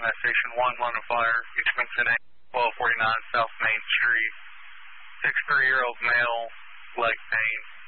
EMS Station 1, line of fire, instrument 10 1249 South Main Street. 63-year-old male, leg pain.